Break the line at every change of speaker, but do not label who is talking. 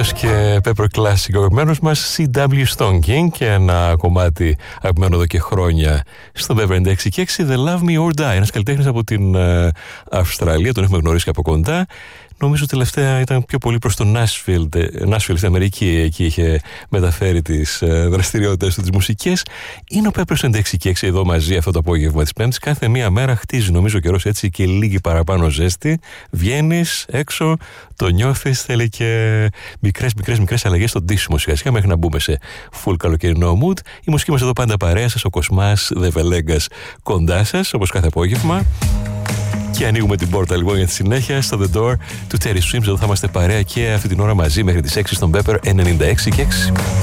Βεβαίως και Pepper Classic, ο αγαπημένος μας C.W. Stonking, και ένα κομμάτι αγαπημένο εδώ και χρόνια στο Pepper 96 και 6, The Love Me or Die. Ένας καλλιτέχνης από την Αυστραλία, τον έχουμε γνωρίσει από κοντά. Νομίζω τελευταία ήταν πιο πολύ προς το Nashville στην Αμερική. Εκεί είχε μεταφέρει τις δραστηριότητες του, τις μουσικές. Είναι ο Pepper 96 και 6 εδώ μαζί αυτό το απόγευμα της Πέμπτης. Κάθε μία μέρα χτίζει νομίζω ο καιρός έτσι και λίγη παραπάνω ζέστη. Βγαίνεις έξω, το νιώθεις, θέλει και μικρές αλλαγές στο ντύσιμο σιγά σιγά μέχρι να μπούμε σε full καλοκαιρινό mood. Η μουσική μας εδώ πάντα παρέα σας, ο Κοσμάς The Velegas κοντά σας όπως κάθε απόγευμα. Και ανοίγουμε την πόρτα λοιπόν για τη συνέχεια στο The Door του Terry Swims. Εδώ θα είμαστε παρέα και αυτή την ώρα μαζί μέχρι τις 6 στον Pepper 96 και 6.